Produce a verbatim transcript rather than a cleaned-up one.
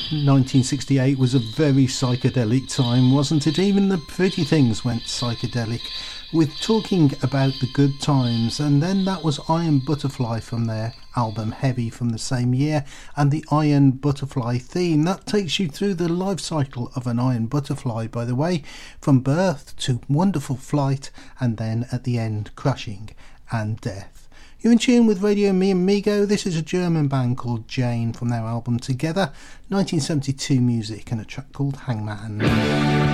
nineteen sixty-eight was a very psychedelic time, wasn't it? Even the Pretty Things went psychedelic with Talking About the Good Times, and then that was Iron Butterfly from their album Heavy from the same year, and the Iron Butterfly theme. That takes you through the life cycle of an iron butterfly, by the way, from birth to wonderful flight, and then at the end crushing and death. You're in tune with Radio Me Amigo. This is a German band called Jane from their album Together, nineteen seventy-two music, and a track called Hangman.